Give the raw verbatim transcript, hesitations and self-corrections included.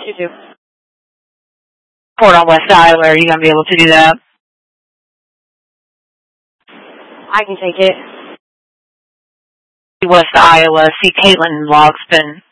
you do. Report on West Iowa. Are you going to be able to do that? I can take it. West Iowa. See Caitlin Logston.